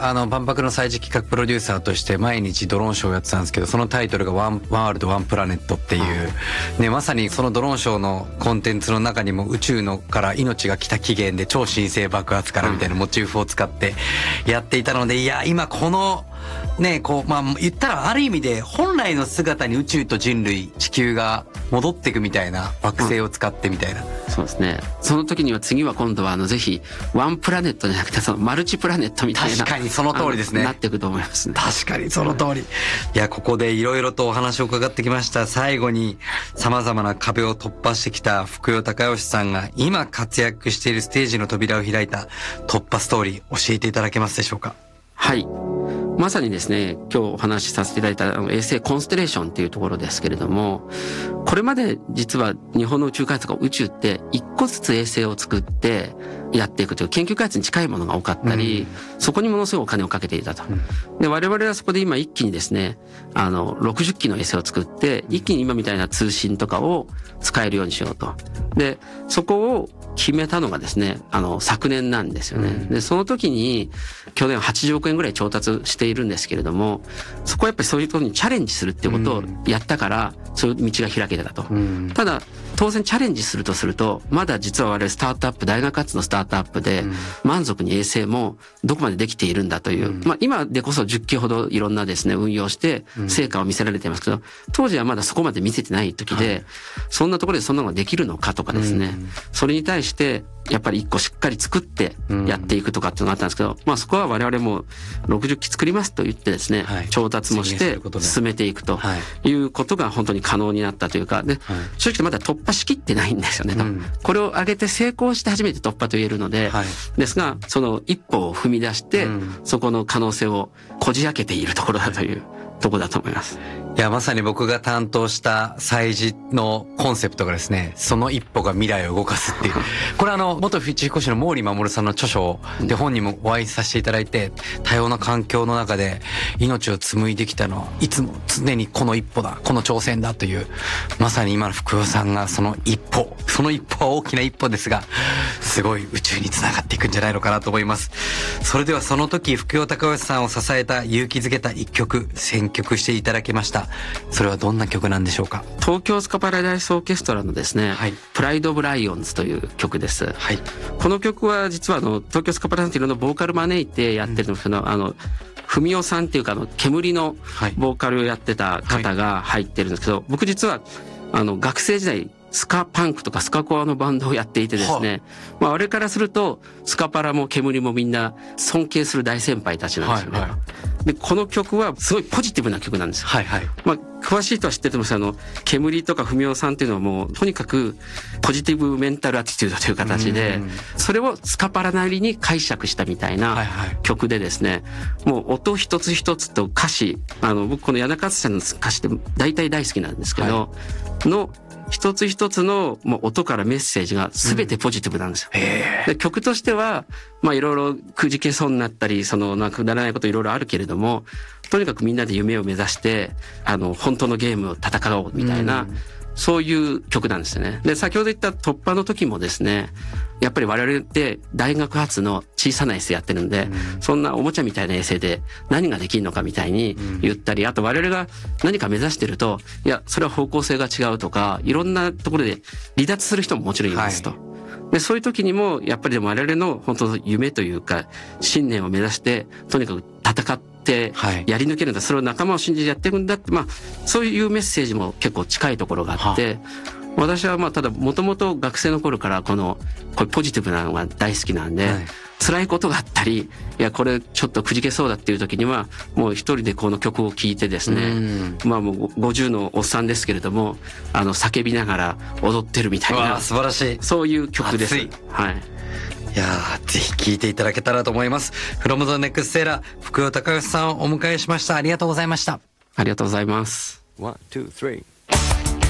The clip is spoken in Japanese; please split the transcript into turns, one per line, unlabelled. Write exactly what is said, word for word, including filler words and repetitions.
はあの万博の祭事企画プロデューサーとして毎日ドローンショーをやってたんですけど、そのタイトルがワンワールドワンプラネットっていう、ね、まさにそのドローンショーのコンテンツの中にも宇宙のから命が来た起源で超新星爆発からみたいなモチーフを使ってやっていたので、いや今このねこうまあ言ったらある意味で本来の姿に宇宙と人類地球が戻っていくみたいな、惑星を使ってみたいな、うん、
そうですね。その時には次は今度はあのぜひワンプラネットじゃなくてそのマルチプラネットみたいな、
確かにその通りですね、
なっていくと思いますね。
確かにその通り。いやここでいろいろとお話を伺ってきました。最後に様々な壁を突破してきた福代孝義さんが今活躍しているステージの扉を開いた突破ストーリー教えていただけますでしょうか。
はい、まさにですね、今日お話しさせていただいた衛星コンステレーションっていうところですけれども、これまで実は日本の宇宙開発とか宇宙って一個ずつ衛星を作ってやっていくという研究開発に近いものが多かったり、うん、そこにものすごいお金をかけていたと、うん、で我々はそこで今一気にですねあのろくじゅっきの衛星を作って一気に今みたいな通信とかを使えるようにしようと。でそこを決めたのがですねあの昨年なんですよね、うん、でその時に去年はちじゅうおくえんぐらい調達しているんですけれども、そこはやっぱりそういうことにチャレンジするっていうことをやったから、うん、そういう道が開けてたと、うん、ただ当然チャレンジするとするとまだ実は我々スタートアップ大学発のスタートアップで満足に衛星もどこまでできているんだという、うん、まあ今でこそじゅっきほどいろんなですね運用して成果を見せられていますけど、当時はまだそこまで見せてない時で、はい、そんなところでそんなのができるのかとかですね、うん、それに対してやっぱり一個しっかり作ってやっていくとかっていうのがあったんですけど、まあそこは我々もろくじゅっき作りますと言ってですね、はい、調達もして進めていくということが本当に可能になったというか、で、はい、正直まだ突破しきってないんですよね、うん、これを上げて成功して初めて突破と言えるので、はい、ですがその一歩を踏み出して、うん、そこの可能性をこじ開けているところだというところだと思います。
いやまさに僕が担当した祭事のコンセプトがですね、その一歩が未来を動かすっていうこれあの元フィッチ飛行士の毛利守さんの著書で本にもお会いさせていただいて、多様な環境の中で命を紡いできたのはいつも常にこの一歩だこの挑戦だという、まさに今の福代さんがその一歩、その一歩は大きな一歩ですがすごい宇宙につながっていくんじゃないのかなと思います。それではその時福代孝義さんを支えた勇気づけた一曲選曲していただきました。それはどんな曲なんでしょうか。
東京スカパラダイスオーケストラのですね、はい、プライドオブライオンズという曲です、はい、この曲は実はあの東京スカパラダイスっていうのをボーカル招いてやってるんですけど、うん、あの文雄さんっていうかあの煙のボーカルをやってた方が入ってるんですけど、はい、僕実はあの学生時代スカパンクとかスカコアのバンドをやっていてですね、まあ、あれからするとスカパラも煙もみんな尊敬する大先輩たちなんですよね、はいはい、でこの曲はすごいポジティブな曲なんですよ、はいはい、まあ、詳しい人は知っててもあの煙とか文雄さんっていうのはもうとにかくポジティブメンタルアティチュードという形でそれをスカパラなりに解釈したみたいな曲でですね、もう音一つ一つと歌詞、あの僕この谷中敦さんの歌詞って大体大好きなんですけど、はい、の一つ一つのもう音からメッセージが全てポジティブなんですよ、うん、で曲としてはまあいろいろくじけそうになったりそのなくならないこといろいろあるけれども、とにかくみんなで夢を目指してあの本当のゲームを戦おうみたいな、うん、そういう曲なんですよね。で先ほど言った突破の時もですね、やっぱり我々って大学発の小さな衛星やってるんで、うん、そんなおもちゃみたいな衛星で何ができるのかみたいに言ったり、うん、あと我々が何か目指してるといやそれは方向性が違うとかいろんなところで離脱する人ももちろんいますと、はい、でそういう時にもやっぱりでも我々の本当の夢というか信念を目指してとにかく戦ってやり抜けるんだ、はい、それを仲間を信じてやっていくんだって、まあそういうメッセージも結構近いところがあって、はあ、私はまあただもともと学生の頃からこのこれポジティブなのが大好きなんで、はい、辛いことがあったりいやこれちょっとくじけそうだっていう時にはもう一人でこの曲を聴いてですね、まあもうごじゅうのおっさんですけれどもあの叫びながら踊ってるみたいな
素晴らしい
そういう曲です。はい、
いやーぜひ聴いていただけたらと思います。 From the Next Era 福代孝義さんをお迎えしました。ありがとうございました。
ありがとうございます。
ワン、ツー、スリー